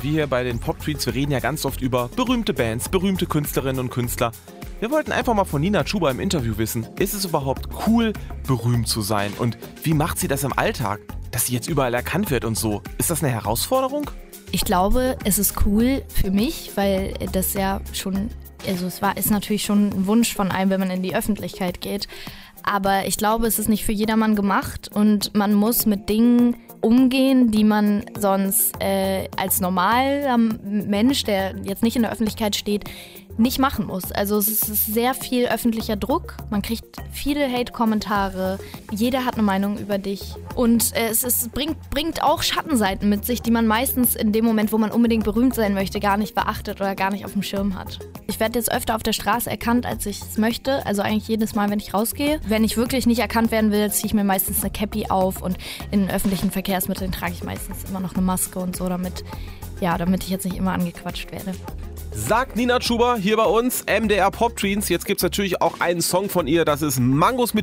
wir hier bei den Pop-Tweets, wir reden ja ganz oft über berühmte Bands, berühmte Künstlerinnen und Künstler. Wir wollten einfach mal von Nina Chuba im Interview wissen, ist es überhaupt cool, berühmt zu sein? Und wie macht sie das im Alltag, dass sie jetzt überall erkannt wird und so? Ist das eine Herausforderung? Ich glaube, es ist cool für mich, weil das ja schon, also ist natürlich schon ein Wunsch von einem, wenn man in die Öffentlichkeit geht. Aber ich glaube, es ist nicht für jedermann gemacht und man muss mit Dingen umgehen, die man sonst als normaler Mensch, der jetzt nicht in der Öffentlichkeit steht, nicht machen muss. Also es ist sehr viel öffentlicher Druck, man kriegt viele Hate-Kommentare, jeder hat eine Meinung über dich und es bringt auch Schattenseiten mit sich, die man meistens in dem Moment, wo man unbedingt berühmt sein möchte, gar nicht beachtet oder gar nicht auf dem Schirm hat. Ich werde jetzt öfter auf der Straße erkannt, als ich es möchte, also eigentlich jedes Mal, wenn ich rausgehe. Wenn ich wirklich nicht erkannt werden will, ziehe ich mir meistens eine Cappy auf und in öffentlichen Verkehrsmitteln trage ich meistens immer noch eine Maske und so, damit ich jetzt nicht immer angequatscht werde. Sagt Nina Chuba hier bei uns, MDR Pop Tweens. Jetzt gibt es natürlich auch einen Song von ihr, das ist Mangos mit